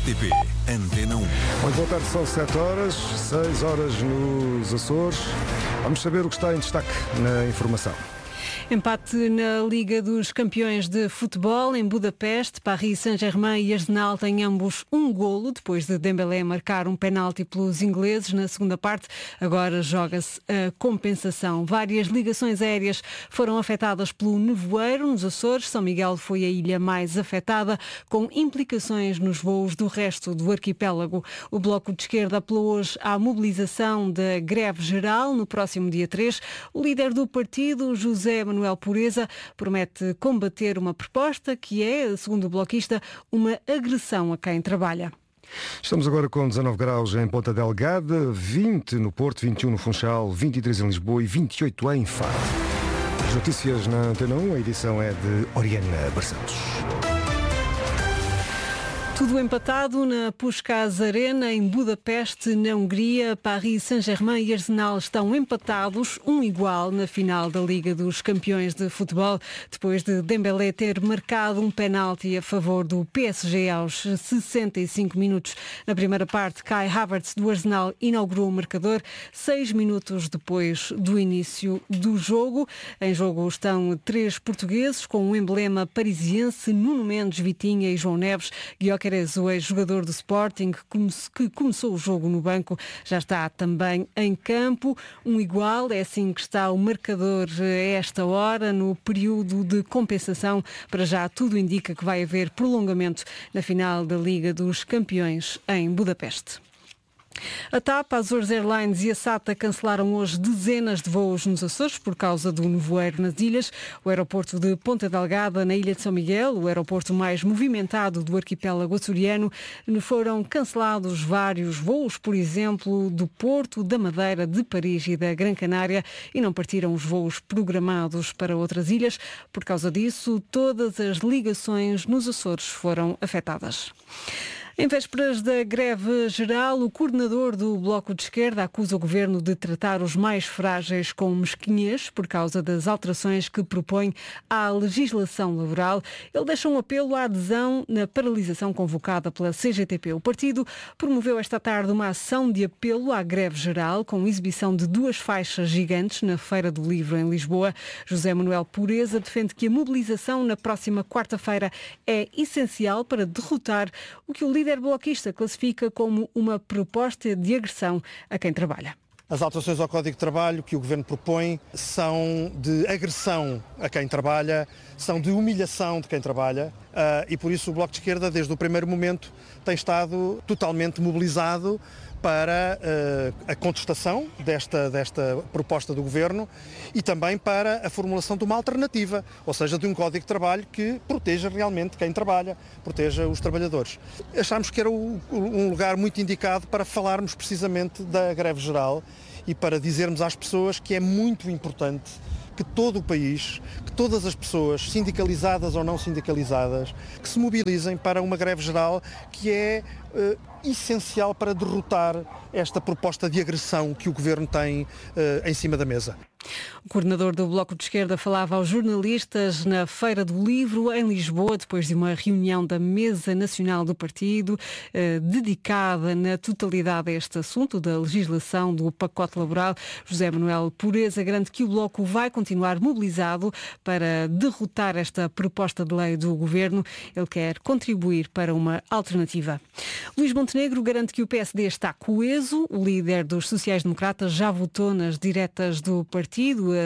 RTP Antena 1. Muito boa tarde, são 7 horas, 6 horas nos Açores. Vamos saber o que está em destaque na informação. Empate na Liga dos Campeões de Futebol em Budapeste. Paris Saint-Germain e Arsenal têm ambos um golo, depois de Dembélé marcar um penalti pelos ingleses na segunda parte. Agora joga-se a compensação. Várias ligações aéreas foram afetadas pelo nevoeiro nos Açores. São Miguel foi a ilha mais afetada, com implicações nos voos do resto do arquipélago. O Bloco de Esquerda apelou hoje à mobilização da greve geral no próximo dia 3. O líder do partido, José Manuel Pureza, promete combater uma proposta que é, segundo o bloquista, uma agressão a quem trabalha. Estamos agora com 19 graus em Ponta Delgada, 20 no Porto, 21 no Funchal, 23 em Lisboa e 28 em Faro. As notícias na Antena 1, a edição é de Oriana Barcelos. Tudo empatado na Puskás Arena, em Budapeste, na Hungria. Paris Saint-Germain e Arsenal estão empatados, um igual, na final da Liga dos Campeões de Futebol, depois de Dembélé ter marcado um penalti a favor do PSG aos 65 minutos. Na primeira parte, Kai Havertz do Arsenal inaugurou o marcador 6 minutos depois do início do jogo. Em jogo estão 3 portugueses com o emblema parisiense: Nuno Mendes, Vitinha e João Neves. Gyökeres, o ex-jogador do Sporting, que começou o jogo no banco, já está também em campo. Um igual, é assim que está o marcador a esta hora, no período de compensação. Para já tudo indica que vai haver prolongamento na final da Liga dos Campeões em Budapeste. A TAP, a Azores Airlines e a SATA cancelaram hoje dezenas de voos nos Açores por causa do nevoeiro nas ilhas. O aeroporto de Ponta Delgada, na ilha de São Miguel, o aeroporto mais movimentado do arquipélago açoriano, foram cancelados vários voos, por exemplo, do Porto, da Madeira, de Paris e da Gran Canária, e não partiram os voos programados para outras ilhas. Por causa disso, todas as ligações nos Açores foram afetadas. Em vésperas da greve geral, o coordenador do Bloco de Esquerda acusa o governo de tratar os mais frágeis com mesquinhez por causa das alterações que propõe à legislação laboral. Ele deixa um apelo à adesão na paralisação convocada pela CGTP. O partido promoveu esta tarde uma ação de apelo à greve geral com exibição de 2 faixas gigantes na Feira do Livro em Lisboa. José Manuel Pureza defende que a mobilização na próxima quarta-feira é essencial para derrotar o que o líder bloquista classifica como uma proposta de agressão a quem trabalha. As alterações ao Código de Trabalho que o Governo propõe são de agressão a quem trabalha, são de humilhação de quem trabalha, e por isso o Bloco de Esquerda, desde o primeiro momento, tem estado totalmente mobilizado para a contestação desta proposta do Governo e também para a formulação de uma alternativa, ou seja, de um Código de Trabalho que proteja realmente quem trabalha, proteja os trabalhadores. Achámos que era um lugar muito indicado para falarmos precisamente da greve geral e para dizermos às pessoas que é muito importante que todo o país, que todas as pessoas, sindicalizadas ou não sindicalizadas, que se mobilizem para uma greve geral que é essencial para derrotar esta proposta de agressão que o Governo tem em cima da mesa. O coordenador do Bloco de Esquerda falava aos jornalistas na Feira do Livro, em Lisboa, depois de uma reunião da Mesa Nacional do Partido, dedicada na totalidade a este assunto da legislação do pacote laboral. José Manuel Pureza garante que o Bloco vai continuar mobilizado para derrotar esta proposta de lei do Governo. Ele quer contribuir para uma alternativa. Luís Montenegro garante que o PSD está coeso. O líder dos sociais-democratas já votou nas diretas do partido.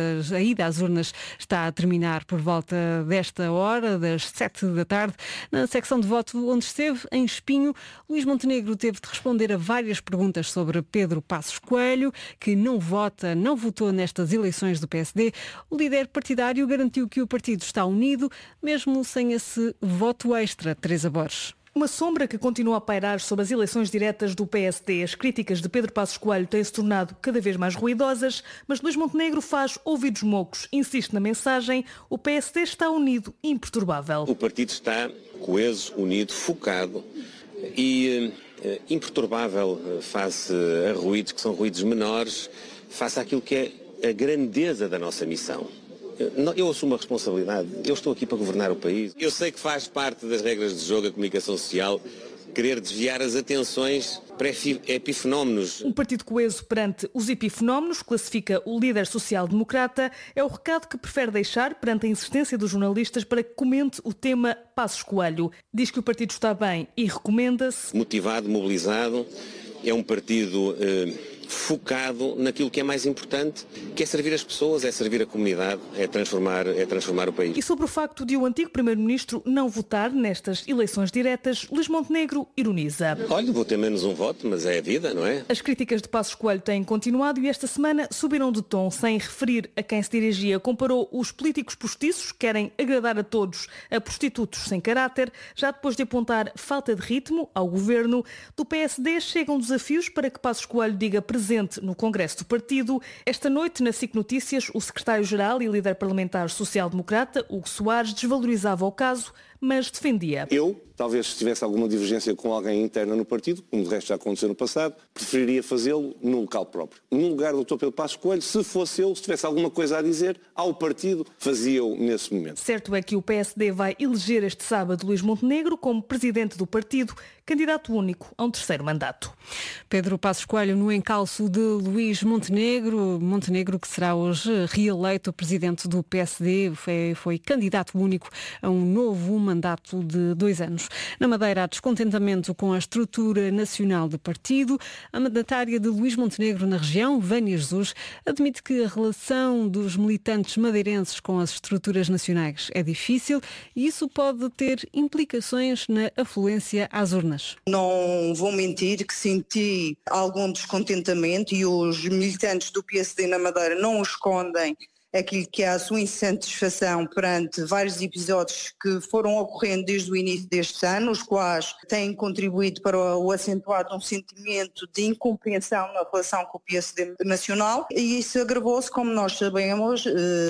A ida às urnas está a terminar por volta desta hora, das 7 da tarde. Na secção de voto onde esteve, em Espinho, Luís Montenegro teve de responder a várias perguntas sobre Pedro Passos Coelho, que não votou nestas eleições do PSD. O líder partidário garantiu que o partido está unido, mesmo sem esse voto extra. Teresa Borges. Uma sombra que continua a pairar sobre as eleições diretas do PSD. As críticas de Pedro Passos Coelho têm-se tornado cada vez mais ruidosas, mas Luís Montenegro faz ouvidos moucos. Insiste na mensagem: o PSD está unido e imperturbável. O partido está coeso, unido, focado e imperturbável face a ruídos que são ruídos menores, face àquilo que é a grandeza da nossa missão. Eu assumo a responsabilidade, eu estou aqui para governar o país. Eu sei que faz parte das regras de jogo a comunicação social querer desviar as atenções para epifenómenos. Um partido coeso perante os epifenómenos, classifica o líder social-democrata, é o recado que prefere deixar perante a insistência dos jornalistas para que comente o tema Passos Coelho. Diz que o partido está bem e recomenda-se. Motivado, mobilizado, é um partido focado naquilo que é mais importante, que é servir as pessoas, é servir a comunidade, é transformar o país. E sobre o facto de o antigo primeiro-ministro não votar nestas eleições diretas, Luís Montenegro ironiza. Olha, vou ter menos um voto, mas é a vida, não é? As críticas de Passos Coelho têm continuado e esta semana subiram de tom, sem referir a quem se dirigia. Comparou os políticos postiços, que querem agradar a todos, a prostitutos sem caráter. Já depois de apontar falta de ritmo ao governo, do PSD chegam desafios para que Passos Coelho diga presente no Congresso do Partido. Esta noite, na SIC Notícias, o secretário-geral e líder parlamentar social-democrata, Hugo Soares, desvalorizava o caso, mas defendia. Eu, talvez se tivesse alguma divergência com alguém interna no partido, como de resto já aconteceu no passado, preferiria fazê-lo no local próprio. No lugar do Dr. Pedro Passos Coelho, se fosse eu, se tivesse alguma coisa a dizer ao partido, fazia-o nesse momento. Certo é que o PSD vai eleger este sábado Luís Montenegro como presidente do partido, candidato único a um terceiro mandato. Pedro Passos Coelho no encalço de Luís Montenegro que será hoje reeleito presidente do PSD, foi candidato único a um novo mandato de 2 anos. Na Madeira há descontentamento com a estrutura nacional do partido. A mandatária de Luís Montenegro na região, Vânia Jesus, admite que a relação dos militantes madeirenses com as estruturas nacionais é difícil e isso pode ter implicações na afluência às urnas. Não vou mentir que senti algum descontentamento e os militantes do PSD na Madeira não o escondem aquilo que é a sua insatisfação perante vários episódios que foram ocorrendo desde o início deste ano, os quais têm contribuído para o acentuar de um sentimento de incompreensão na relação com o PSD nacional e isso agravou-se, como nós sabemos,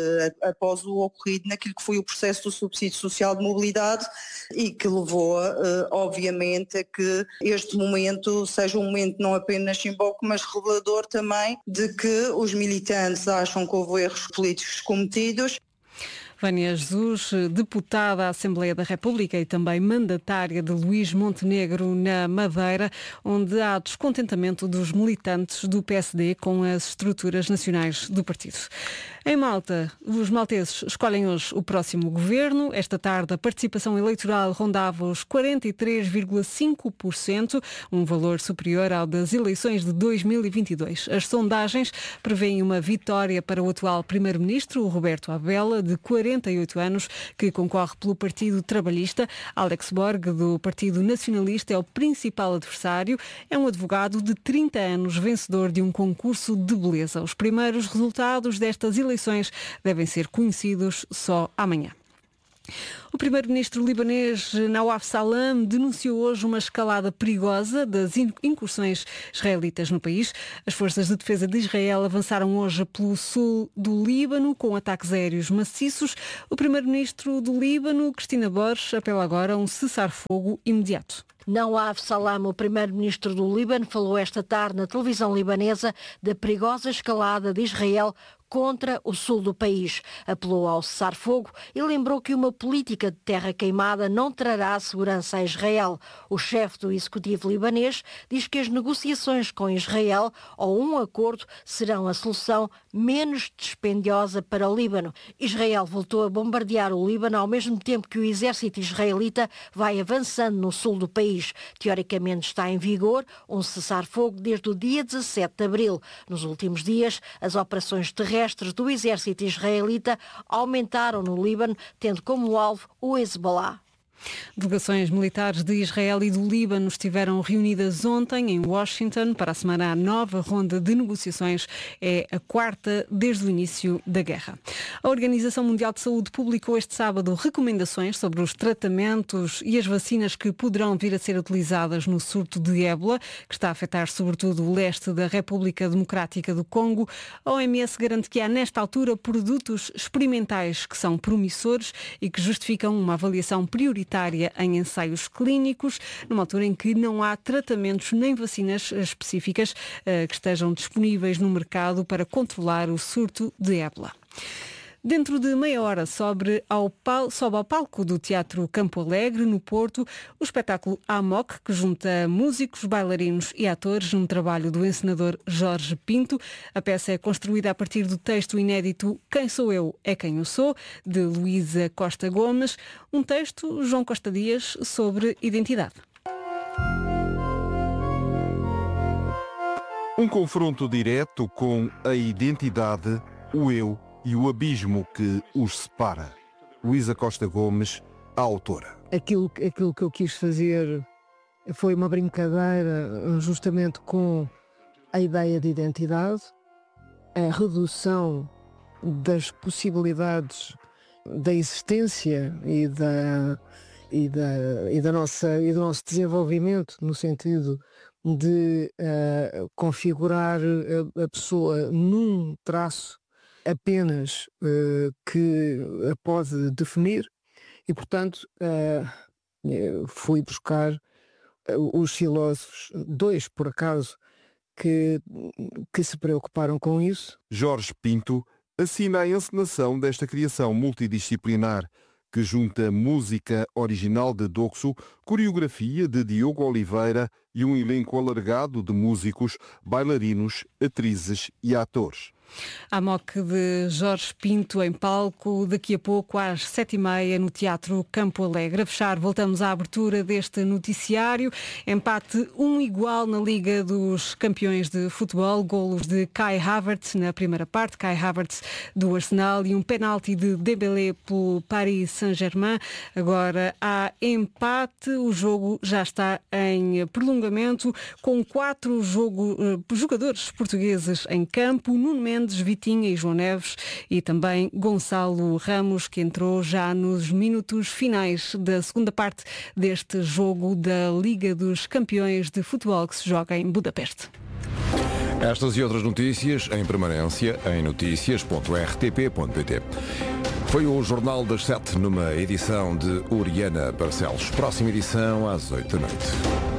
após o ocorrido naquilo que foi o processo do subsídio social de mobilidade e que levou, obviamente, a que este momento seja um momento não apenas simbólico, mas revelador também de que os militantes acham que houve erros políticos cometidos. Vânia Jesus, deputada à Assembleia da República e também mandatária de Luís Montenegro na Madeira, onde há descontentamento dos militantes do PSD com as estruturas nacionais do partido. Em Malta, os malteses escolhem hoje o próximo governo. Esta tarde a participação eleitoral rondava os 43,5%, um valor superior ao das eleições de 2022. As sondagens prevêem uma vitória para o atual primeiro-ministro, o Roberto Abela, de 48 anos, que concorre pelo Partido Trabalhista. Alex Borg, do Partido Nacionalista, é o principal adversário. É um advogado de 30 anos, vencedor de um concurso de beleza. Os primeiros resultados destas eleições devem ser conhecidos só amanhã. O primeiro-ministro libanês Nawaf Salam denunciou hoje uma escalada perigosa das incursões israelitas no país. As forças de defesa de Israel avançaram hoje pelo sul do Líbano com ataques aéreos maciços. O primeiro-ministro do Líbano, Cristina Borges, apela agora a um cessar-fogo imediato. Nawaf Salam, o primeiro-ministro do Líbano, falou esta tarde na televisão libanesa da perigosa escalada de Israel contra o sul do país. Apelou ao cessar-fogo e lembrou que uma política de terra queimada não trará segurança a Israel. O chefe do executivo libanês diz que as negociações com Israel ou um acordo serão a solução menos dispendiosa para o Líbano. Israel voltou a bombardear o Líbano ao mesmo tempo que o exército israelita vai avançando no sul do país. Teoricamente está em vigor um cessar-fogo desde o dia 17 de abril. Nos últimos dias, as operações terrestres do exército israelita aumentaram no Líbano, tendo como alvo o Hezbollah. Delegações militares de Israel e do Líbano estiveram reunidas ontem em Washington para assumir a nova ronda de negociações. É a quarta desde o início da guerra. A Organização Mundial de Saúde publicou este sábado recomendações sobre os tratamentos e as vacinas que poderão vir a ser utilizadas no surto de ébola, que está a afetar sobretudo o leste da República Democrática do Congo. A OMS garante que há nesta altura produtos experimentais que são promissores e que justificam uma avaliação prioritária em ensaios clínicos, numa altura em que não há tratamentos nem vacinas específicas que estejam disponíveis no mercado para controlar o surto de ébola. Dentro de meia hora sobe ao palco do Teatro Campo Alegre, no Porto, o espetáculo Amok, que junta músicos, bailarinos e atores, um trabalho do encenador Jorge Pinto. A peça é construída a partir do texto inédito Quem Sou Eu é Quem Eu Sou, de Luísa Costa Gomes. Um texto, João Costa Dias, sobre identidade. Um confronto direto com a identidade, o eu e o abismo que os separa. Luísa Costa Gomes, a autora. Aquilo que eu quis fazer foi uma brincadeira justamente com a ideia de identidade, a redução das possibilidades da existência e do nosso desenvolvimento, no sentido de configurar a pessoa num traço apenas que a pode definir e, portanto, fui buscar os filósofos, dois por acaso, que se preocuparam com isso. Jorge Pinto assina a encenação desta criação multidisciplinar que junta música original de Doxo, coreografia de Diogo Oliveira e um elenco alargado de músicos, bailarinos, atrizes e atores. Amok de Jorge Pinto em palco, daqui a pouco às 7h30 no Teatro Campo Alegre. A fechar, voltamos à abertura deste noticiário. Empate 1-1 na Liga dos Campeões de Futebol. Golos de Kai Havertz na primeira parte, Kai Havertz do Arsenal, e um penalti de Dembélé pelo Paris Saint-Germain. Agora há empate, o jogo já está em prolongamento, com 4 jogadores portugueses em campo: Nuno Mendes, Vitinha e João Neves, e também Gonçalo Ramos, que entrou já nos minutos finais da segunda parte deste jogo da Liga dos Campeões de Futebol, que se joga em Budapeste. Estas e outras notícias em permanência em noticias.rtp.pt. Foi o Jornal das 7 numa edição de Oriana Barcelos. Próxima edição às 8 da noite.